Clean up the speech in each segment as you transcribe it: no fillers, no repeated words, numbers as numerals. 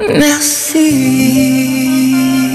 Merci.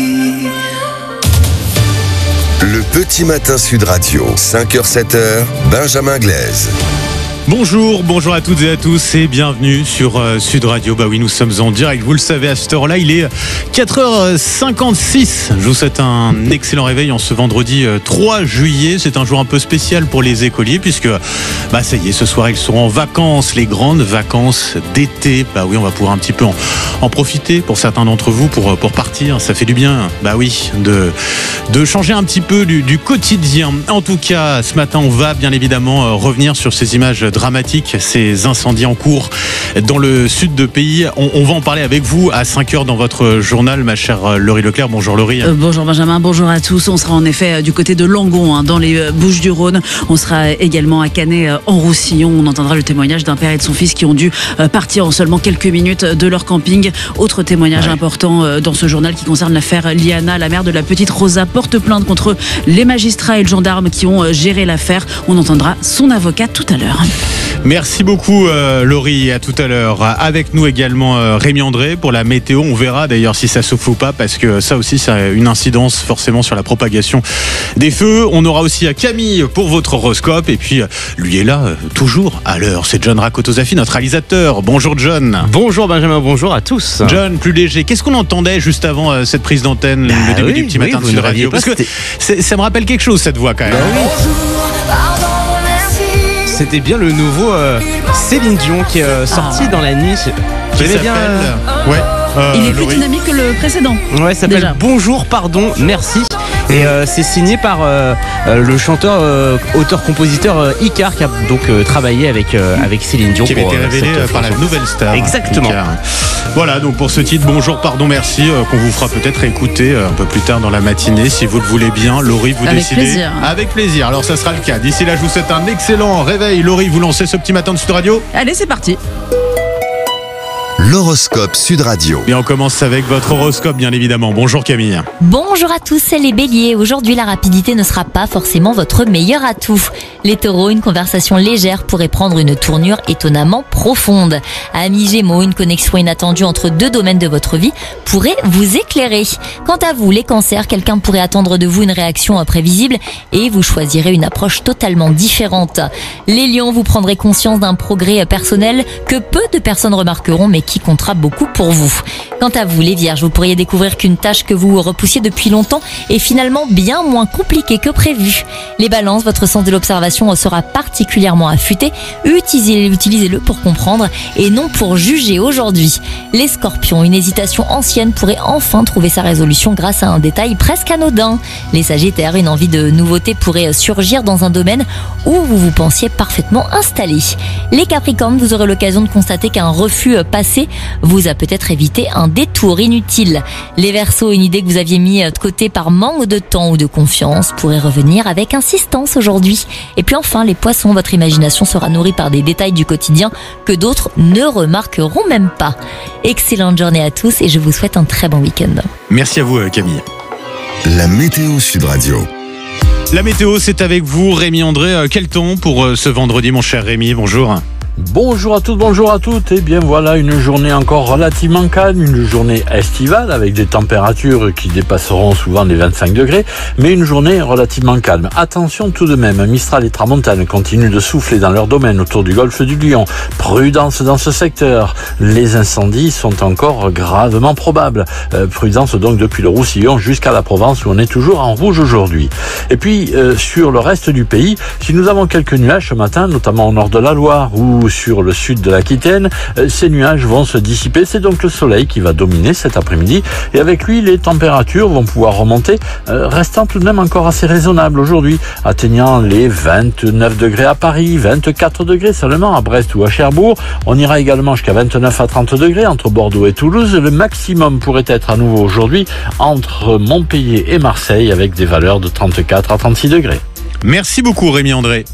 Le petit matin Sud Radio, 5h-7h, Benjamin Glaise. Bonjour à toutes et à tous et bienvenue sur Sud Radio. Bah oui, nous sommes en direct, vous le savez, à cette heure-là, il est 4h56. Je vous souhaite un excellent réveil en ce vendredi 3 juillet. C'est un jour un peu spécial pour les écoliers puisque, ça y est, ce soir ils seront en vacances, les grandes vacances d'été. Bah oui, on va pouvoir un petit peu en profiter pour certains d'entre vous pour partir. Ça fait du bien, bah oui, de changer un petit peu du quotidien. En tout cas, ce matin, on va bien évidemment revenir sur ces images dramatiques, ces incendies en cours dans le sud de pays. On va en parler avec vous à 5h dans votre journal, ma chère Laurie Leclerc. Bonjour Laurie. Bonjour Benjamin, bonjour à tous. On sera en effet du côté de Langon, dans les Bouches-du-Rhône. On sera également à Canet en Roussillon. On entendra le témoignage d'un père et de son fils qui ont dû partir en seulement quelques minutes de leur camping. Autre témoignage important dans ce journal qui concerne l'affaire Liana. La mère de la petite Rosa porte plainte contre les magistrats et le gendarme qui ont géré l'affaire. On entendra son avocat tout à l'heure. Merci beaucoup Laurie, à tout à l'heure. Avec nous également Rémi André pour la météo. On verra d'ailleurs si ça souffle ou pas parce que ça aussi ça a une incidence forcément sur la propagation des feux. On aura aussi Camille pour votre horoscope et puis lui est là toujours à l'heure. C'est John Rakotozafi, notre réalisateur. Bonjour John. Bonjour Benjamin, bonjour à tous. John, plus léger. Qu'est-ce qu'on entendait juste avant cette prise d'antenne, le début du petit matin de Sud Radio? Parce que ça me rappelle quelque chose cette voix quand même. C'était bien le nouveau Céline Dion qui est sorti dans la nuit. J'aimais bien. Il est plus dynamique que le précédent. Ouais, ça s'appelle déjà. Bonjour, pardon, merci. Et c'est signé par le chanteur, auteur-compositeur Icar qui a donc travaillé avec Céline Dion. Qui avait été révélé par la nouvelle star. Exactement. Icar. Voilà, donc pour ce titre, bonjour, pardon, merci, qu'on vous fera peut-être écouter un peu plus tard dans la matinée, si vous le voulez bien. Laurie, vous décidez. Plaisir. Avec plaisir. Alors ça sera le cas. D'ici là, je vous souhaite un excellent réveil. Laurie, vous lancez ce petit matin de Sud Radio. Allez, c'est parti. L'horoscope Sud Radio. Et on commence avec votre horoscope, bien évidemment. Bonjour Camille. Bonjour à tous, c'est les béliers. Aujourd'hui, la rapidité ne sera pas forcément votre meilleur atout. Les taureaux, une conversation légère pourrait prendre une tournure étonnamment profonde. Amis gémeaux, une connexion inattendue entre deux domaines de votre vie pourrait vous éclairer. Quant à vous, les cancers, quelqu'un pourrait attendre de vous une réaction imprévisible et vous choisirez une approche totalement différente. Les lions, vous prendrez conscience d'un progrès personnel que peu de personnes remarqueront mais qui comptera beaucoup pour vous. Quant à vous, les vierges, vous pourriez découvrir qu'une tâche que vous repoussiez depuis longtemps est finalement bien moins compliquée que prévu. Les balances, votre sens de l'observation sera particulièrement affûté. Utilisez-le pour comprendre et non pour juger aujourd'hui. Les scorpions, une hésitation ancienne pourrait enfin trouver sa résolution grâce à un détail presque anodin. Les sagittaires, une envie de nouveauté pourrait surgir dans un domaine où vous vous pensiez parfaitement installé. Les capricornes, vous aurez l'occasion de constater qu'un refus passé vous a peut-être évité un détour inutile. Les verseaux, une idée que vous aviez mis de côté par manque de temps ou de confiance pourrait revenir avec insistance aujourd'hui. Et puis enfin, les poissons, votre imagination sera nourrie par des détails du quotidien que d'autres ne remarqueront même pas. Excellente journée à tous et je vous souhaite un très bon week-end. Merci à vous Camille. La météo Sud Radio. La météo, c'est avec vous Rémi André. Quel temps pour ce vendredi, mon cher Rémi? Bonjour. Bonjour à tous, bonjour à toutes. Et bien voilà, une journée encore relativement calme, une journée estivale avec des températures qui dépasseront souvent les 25 degrés, mais une journée relativement calme. Attention tout de même, Mistral et Tramontane continuent de souffler dans leur domaine autour du golfe du Lion. Prudence dans ce secteur, les incendies sont encore gravement probables. Prudence donc depuis le Roussillon jusqu'à la Provence où on est toujours en rouge aujourd'hui. Et puis sur le reste du pays, si nous avons quelques nuages ce matin, notamment au nord de la Loire ou sur le sud de l'Aquitaine, ces nuages vont se dissiper. C'est donc le soleil qui va dominer cet après-midi et avec lui les températures vont pouvoir remonter, restant tout de même encore assez raisonnables aujourd'hui, atteignant les 29 degrés à Paris, 24 degrés seulement à Brest ou à Cherbourg. On ira également jusqu'à 29 à 30 degrés entre Bordeaux et Toulouse. Le maximum pourrait être à nouveau aujourd'hui entre Montpellier et Marseille avec des valeurs de 34 à 36 degrés. Merci beaucoup Rémi André.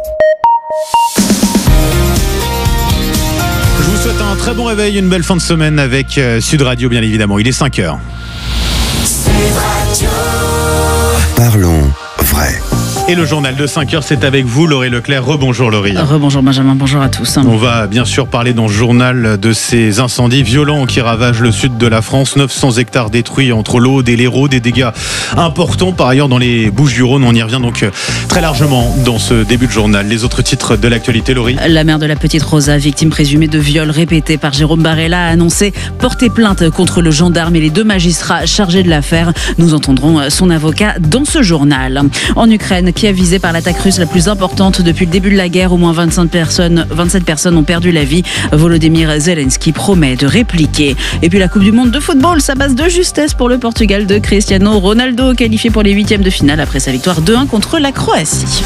Je vous souhaite un très bon réveil, une belle fin de semaine avec Sud Radio bien évidemment. Il est 5h. Parlons vrai. Et le journal de 5h, c'est avec vous, Laurie Leclerc. Rebonjour Laurie. Rebonjour Benjamin, bonjour à tous. On va bien sûr parler dans ce journal de ces incendies violents qui ravagent le sud de la France. 900 hectares détruits entre l'Aude et l'Hérault, des dégâts importants par ailleurs dans les Bouches-du-Rhône. On y revient donc très largement dans ce début de journal. Les autres titres de l'actualité, Laurie. La mère de la petite Rosa, victime présumée de viol répété par Jérôme Barella, a annoncé porter plainte contre le gendarme et les 2 magistrats chargés de l'affaire. Nous entendrons son avocat dans ce journal. En Ukraine, qui est visée par l'attaque russe la plus importante depuis le début de la guerre, au moins 27 personnes ont perdu la vie. Volodymyr Zelensky promet de répliquer. Et puis la Coupe du Monde de football, ça passe de justesse pour le Portugal de Cristiano Ronaldo, qualifié pour les 8e de finale après sa victoire 2-1 contre la Croatie.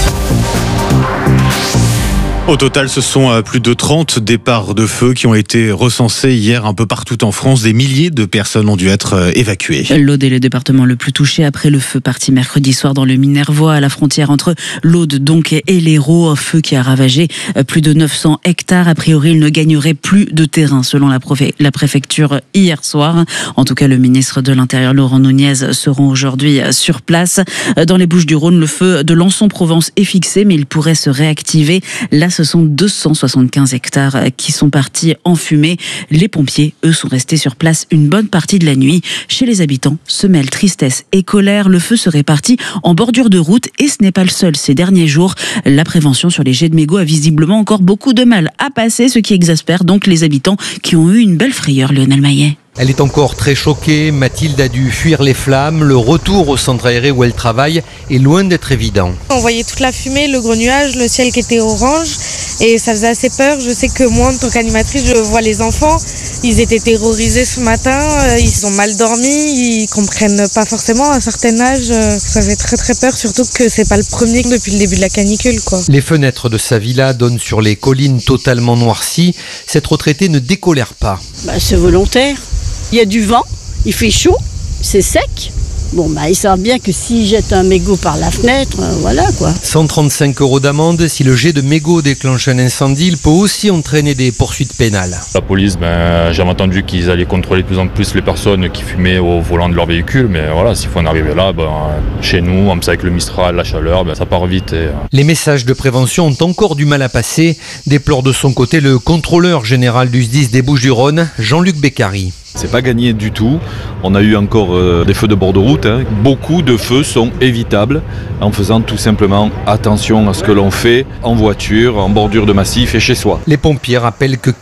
Au total, ce sont plus de 30 départs de feu qui ont été recensés hier un peu partout en France. Des milliers de personnes ont dû être évacuées. L'Aude est le département le plus touché après le feu parti mercredi soir dans le Minervois, à la frontière entre l'Aude donc et l'Hérault. Un feu qui a ravagé plus de 900 hectares. A priori, il ne gagnerait plus de terrain selon la préfecture hier soir. En tout cas, le ministre de l'Intérieur, Laurent Nunez, seront aujourd'hui sur place. Dans les Bouches-du-Rhône, le feu de Lançon-Provence est fixé, mais il pourrait se réactiver. Là, ce sont 275 hectares qui sont partis en fumée. Les pompiers, eux, sont restés sur place une bonne partie de la nuit. Chez les habitants, se mêlent tristesse et colère. Le feu se répartit en bordure de route et ce n'est pas le seul ces derniers jours. La prévention sur les jets de mégots a visiblement encore beaucoup de mal à passer, ce qui exaspère donc les habitants qui ont eu une belle frayeur. Lionel Maillet. Elle est encore très choquée. Mathilde a dû fuir les flammes. Le retour au centre aéré où elle travaille est loin d'être évident. On voyait toute la fumée, le gros nuage, le ciel qui était orange et ça faisait assez peur. Je sais que moi, en tant qu'animatrice, je vois les enfants. Ils étaient terrorisés ce matin, ils ont mal dormi, ils comprennent pas forcément à un certain âge. Ça fait très très peur, surtout que c'est pas le premier depuis le début de la canicule, quoi. Les fenêtres de sa villa donnent sur les collines totalement noircies. Cette retraitée ne décolère pas. C'est volontaire. Il y a du vent, il fait chaud, c'est sec. Bon, ils savent bien que s'ils jettent un mégot par la fenêtre, voilà quoi. 135 € d'amende. Si le jet de mégot déclenche un incendie, il peut aussi entraîner des poursuites pénales. La police, j'avais entendu qu'ils allaient contrôler de plus en plus les personnes qui fumaient au volant de leur véhicule. Mais voilà, s'il faut en arriver là, chez nous, comme ça avec le Mistral, la chaleur, ça part vite. Les messages de prévention ont encore du mal à passer, déplore de son côté le contrôleur général du SDIS des Bouches-du-Rhône, Jean-Luc Beccari. C'est pas gagné du tout. On a eu encore des feux de bord de route. Beaucoup de feux sont évitables en faisant tout simplement attention à ce que l'on fait en voiture, en bordure de massif et chez soi. Les pompiers rappellent que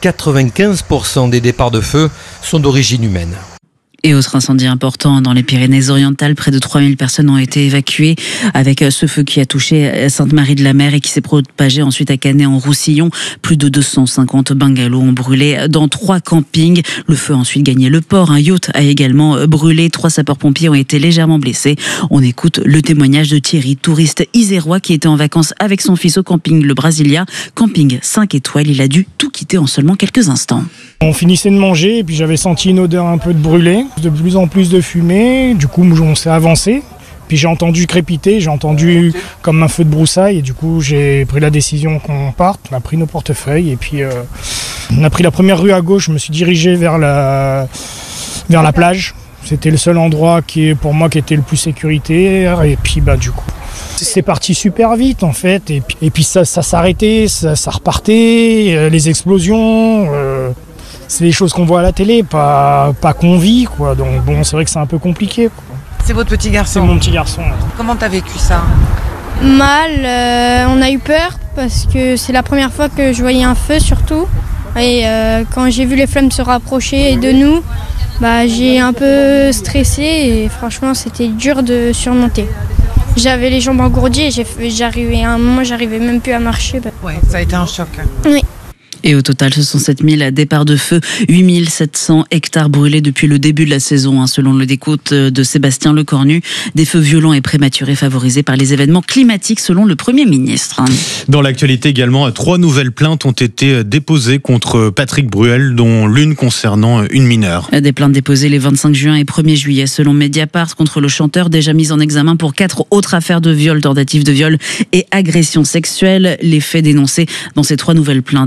95% des départs de feu sont d'origine humaine. Et autre incendie important dans les Pyrénées-Orientales, près de 3000 personnes ont été évacuées avec ce feu qui a touché Sainte-Marie-de-la-Mer et qui s'est propagé ensuite à Canet en Roussillon. Plus de 250 bungalows ont brûlé dans 3 campings. Le feu a ensuite gagné le port. Un yacht a également brûlé. 3 sapeurs-pompiers ont été légèrement blessés. On écoute le témoignage de Thierry, touriste isérois qui était en vacances avec son fils au camping Le Brasilia, camping 5 étoiles. Il a dû tout quitter en seulement quelques instants. On finissait de manger et puis j'avais senti une odeur un peu de brûlé, de plus en plus de fumée. Du coup, on s'est avancé. Puis j'ai entendu crépiter, j'ai entendu comme un feu de broussailles et du coup j'ai pris la décision qu'on parte. On a pris nos portefeuilles et puis on a pris la première rue à gauche. Je me suis dirigé vers la plage. C'était le seul endroit qui était le plus sécuritaire et puis du coup c'est parti super vite en fait et puis ça s'arrêtait, ça repartait, les explosions. C'est des choses qu'on voit à la télé, pas qu'on vit, quoi. Donc bon, c'est vrai que c'est un peu compliqué, quoi. C'est votre petit garçon? C'est mon petit garçon. Comment t'as vécu ça? Mal, on a eu peur parce que c'est la première fois que je voyais un feu surtout. Et quand j'ai vu les flammes se rapprocher de nous, j'ai un peu stressé et franchement c'était dur de surmonter. J'avais les jambes engourdies et j'arrivais même plus à marcher. Ouais, ça a été un choc. Oui. Et au total, ce sont 7000 départs de feu, 8700 hectares brûlés depuis le début de la saison, selon le décompte de Sébastien Lecornu. Des feux violents et prématurés favorisés par les événements climatiques, selon le Premier ministre. Dans l'actualité également, 3 nouvelles plaintes ont été déposées contre Patrick Bruel, dont l'une concernant une mineure. Des plaintes déposées les 25 juin et 1er juillet, selon Mediapart, contre le chanteur, déjà mis en examen pour 4 autres affaires de viol, tentatives de viol et agression sexuelle. Les faits dénoncés dans ces 3 nouvelles plaintes ne seraient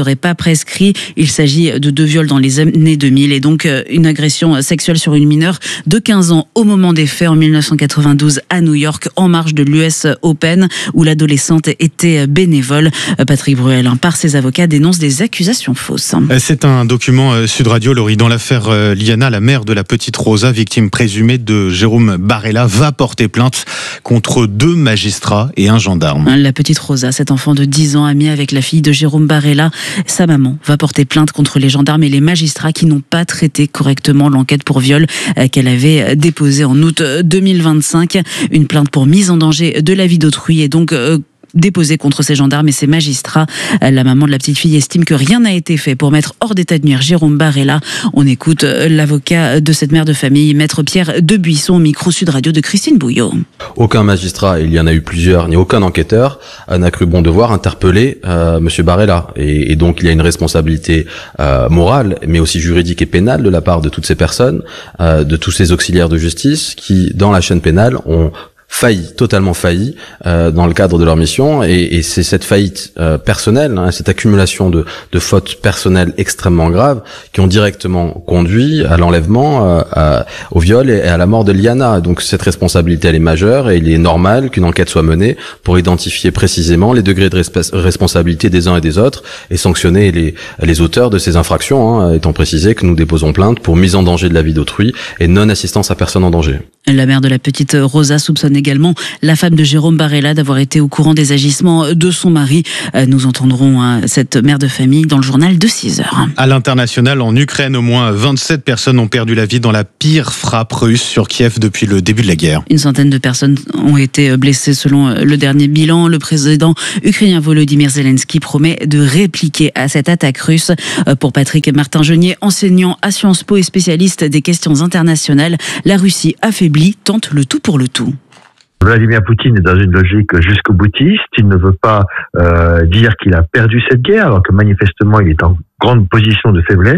serait pas prescrit. Il s'agit de 2 viols dans les années 2000 et donc une agression sexuelle sur une mineure de 15 ans au moment des faits en 1992 à New York, en marge de l'US Open, où l'adolescente était bénévole. Patrick Bruel, par ses avocats, dénonce des accusations fausses. C'est un document Sud Radio, Laurie. Dans l'affaire Liana, la mère de la petite Rosa, victime présumée de Jérôme Barella, va porter plainte contre 2 magistrats et un gendarme. La petite Rosa, cet enfant de 10 ans, amie avec la fille de Jérôme Barella, sa maman va porter plainte contre les gendarmes et les magistrats qui n'ont pas traité correctement l'enquête pour viol qu'elle avait déposée en août 2025. Une plainte pour mise en danger de la vie d'autrui est donc déposée contre ces gendarmes et ces magistrats. La maman de la petite fille estime que rien n'a été fait pour mettre hors d'état de nuire Jérôme Barella. On écoute l'avocat de cette mère de famille, maître Pierre Debuisson, au micro Sud Radio de Christine Bouillot. Aucun magistrat, il y en a eu plusieurs, ni aucun enquêteur n'a cru bon devoir interpeller monsieur Barella. Et donc il y a une responsabilité morale, mais aussi juridique et pénale de la part de toutes ces personnes, de tous ces auxiliaires de justice qui, dans la chaîne pénale, ont totalement failli dans le cadre de leur mission, et c'est cette faillite personnelle, cette accumulation de fautes personnelles extrêmement graves qui ont directement conduit à l'enlèvement, au viol et à la mort de Liana. Donc cette responsabilité, elle est majeure, et il est normal qu'une enquête soit menée pour identifier précisément les degrés de responsabilité des uns et des autres et sanctionner les auteurs de ces infractions, étant précisé que nous déposons plainte pour mise en danger de la vie d'autrui et non-assistance à personne en danger. La mère de la petite Rosa soupçonne également la femme de Jérôme Barella d'avoir été au courant des agissements de son mari. Nous entendrons cette mère de famille dans le journal de 6h. À l'international, en Ukraine, au moins 27 personnes ont perdu la vie dans la pire frappe russe sur Kiev depuis le début de la guerre. Une centaine de personnes ont été blessées selon le dernier bilan. Le président ukrainien Volodymyr Zelensky promet de répliquer à cette attaque russe. Pour Patrick Martin-Genier, enseignant à Sciences Po et spécialiste des questions internationales, la Russie affaiblie tente le tout pour le tout. Vladimir Poutine est dans une logique jusqu'au boutiste. Il ne veut pas dire qu'il a perdu cette guerre, alors que manifestement il est en grande position de faiblesse.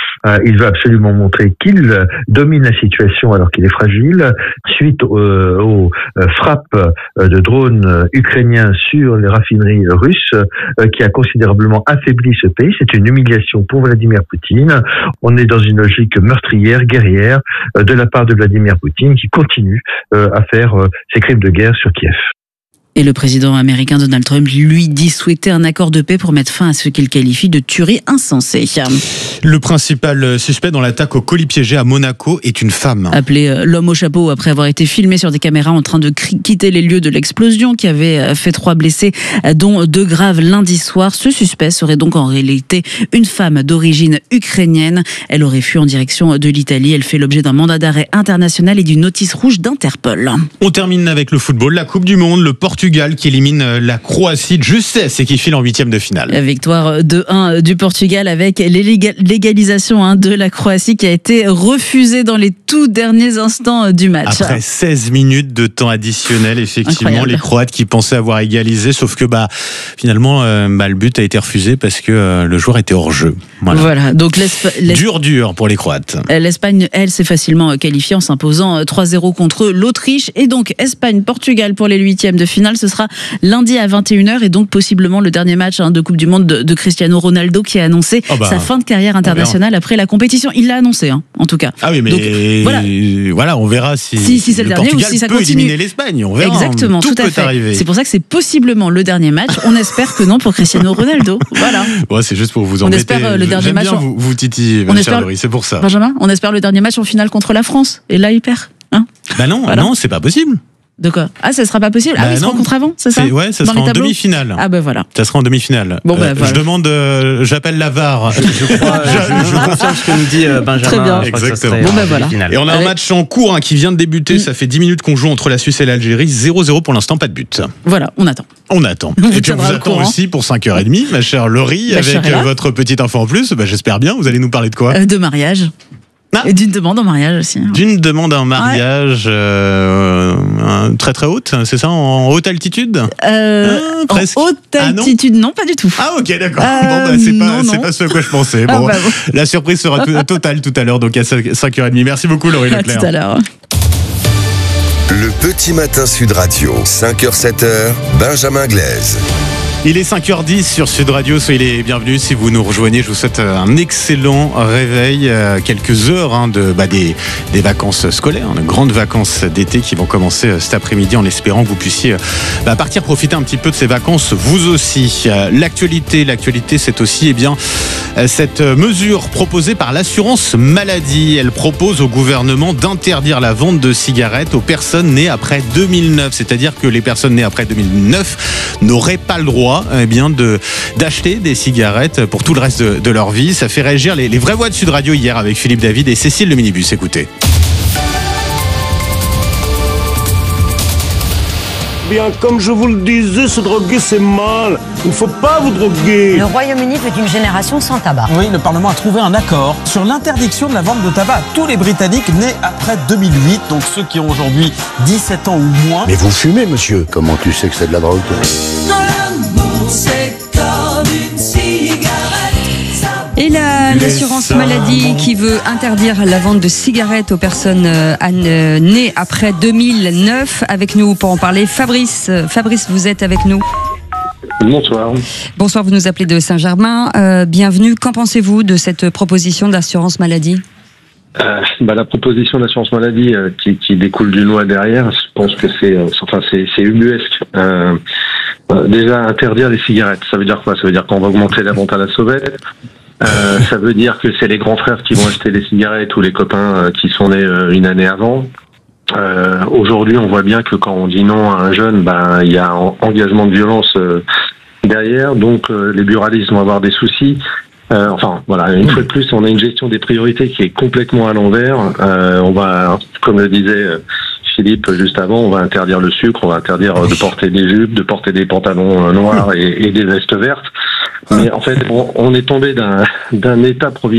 Il veut absolument montrer qu'il domine la situation alors qu'il est fragile. Suite aux frappes de drones ukrainiens sur les raffineries russes, qui a considérablement affaibli ce pays, c'est une humiliation pour Vladimir Poutine. On est dans une logique meurtrière, guerrière, de la part de Vladimir Poutine, qui continue à faire ses crimes de guerre sur Kiev. Et le président américain Donald Trump, lui, dit souhaiter un accord de paix pour mettre fin à ce qu'il qualifie de tuerie insensée. Le principal suspect dans l'attaque au colis piégé à Monaco est une femme. Appelé l'homme au chapeau après avoir été filmé sur des caméras en train de quitter les lieux de l'explosion qui avait fait 3 blessés, dont 2 graves lundi soir. Ce suspect serait donc en réalité une femme d'origine ukrainienne. Elle aurait fui en direction de l'Italie. Elle fait l'objet d'un mandat d'arrêt international et d'une notice rouge d'Interpol. On termine avec le football, la Coupe du Monde, le Portugal qui élimine la Croatie de justesse et qui file en 8e de finale. La victoire 2-1 du Portugal avec l'égalisation de la Croatie qui a été refusée dans les tout derniers instants du match. Après 16 minutes de temps additionnel, effectivement, incroyable. Les Croates qui pensaient avoir égalisé, sauf que finalement le but a été refusé parce que le joueur était hors jeu. Voilà, donc dur pour les Croates. L'Espagne, elle, s'est facilement qualifiée en s'imposant 3-0 contre l'Autriche, et donc Espagne-Portugal pour les 8e de finale. Ce sera lundi à 21h et donc possiblement le dernier match de Coupe du Monde de Cristiano Ronaldo, qui a annoncé sa fin de carrière internationale après la compétition. Il l'a annoncé, en tout cas. Ah oui, mais donc, voilà, on verra si c'est le dernier Portugal ou si ça peut continue. Éliminer l'Espagne. On verra. Exactement, tout à fait. Arriver. C'est pour ça que c'est possiblement le dernier match. On espère que non pour Cristiano Ronaldo. Voilà. Ouais, c'est juste pour vous embêter. On espère le dernier match. Vous titillez, Laurie, c'est pour ça. Benjamin, on espère le dernier match en finale contre la France. Et là, il perd. Non, c'est pas possible. De quoi ? Ah, ça sera pas possible ? Ils se rencontrent avant, c'est ça ? Ouais, ça sera en demi-finale. Ah voilà. Ça sera en demi-finale. Bon, voilà. Je demande, j'appelle la VAR. Je confirme ce que nous dit Benjamin. Très bien. Exactement. Voilà. Et on a un match en cours qui vient de débuter. Ça fait 10 minutes qu'on joue entre la Suisse et l'Algérie. 0-0 pour l'instant, pas de but. Voilà, on attend. Et puis on vous attend aussi pour 5h30, ma chère Laurie, avec votre petite info en plus. J'espère bien. Vous allez nous parler de quoi ? De mariage. Et d'une demande en mariage aussi. D'une demande en mariage très très haute, c'est ça, en haute altitude presque. En haute altitude, non, pas du tout. Ah ok, d'accord. C'est pas ce que je pensais. La surprise sera totale tout à l'heure, donc à 5h30. Merci beaucoup Laurie Leclerc. À tout à l'heure. Le petit matin Sud Radio, 5h-7h, Benjamin Glaise. Il est 5h10 sur Sud Radio, soyez les bienvenus si vous nous rejoignez. Je vous souhaite un excellent réveil, quelques heures des vacances scolaires, de grandes vacances d'été qui vont commencer cet après-midi en espérant que vous puissiez partir profiter un petit peu de ces vacances vous aussi. L'actualité c'est aussi cette mesure proposée par l'assurance maladie. Elle propose au gouvernement d'interdire la vente de cigarettes aux personnes nées après 2009, c'est-à-dire que les personnes nées après 2009 n'auraient pas le droit d'acheter des cigarettes pour tout le reste de leur vie. Ça fait réagir les vraies voix de Sud Radio hier avec Philippe David et Cécile le minibus. Écoutez. Bien, comme je vous le disais, se droguer c'est mal. Il ne faut pas vous droguer. Le Royaume-Uni veut une génération sans tabac. Oui, le Parlement a trouvé un accord sur l'interdiction de la vente de tabac à tous les Britanniques nés après 2008, donc ceux qui ont aujourd'hui 17 ans ou moins. Mais vous fumez, monsieur. Comment tu sais que c'est de la drogue, toi ? C'est comme une cigarette. Et l'assurance maladie qui veut interdire la vente de cigarettes aux personnes nées après 2009. Avec nous pour en parler, Fabrice. Fabrice, vous êtes avec nous. Bonsoir. Bonsoir, vous nous appelez de Saint-Germain. Bienvenue. Qu'en pensez-vous de cette proposition d'assurance maladie ? La proposition d'assurance maladie qui découle d'une loi derrière, je pense que c'est ubuesque. Déjà, interdire les cigarettes, ça veut dire quoi ? Ça veut dire qu'on va augmenter la vente à la sauvette. Ça veut dire que c'est les grands frères qui vont acheter les cigarettes ou les copains qui sont nés une année avant. Aujourd'hui, on voit bien que quand on dit non à un jeune, il y a engagement de violence derrière. Donc, les buralistes vont avoir des soucis. Une fois de plus, on a une gestion des priorités qui est complètement à l'envers. On va, comme le disait Philippe juste avant, on va interdire le sucre, on va interdire de porter des jupes, de porter des pantalons noirs et des vestes vertes. Mais en fait, on est tombé d'un état provisoire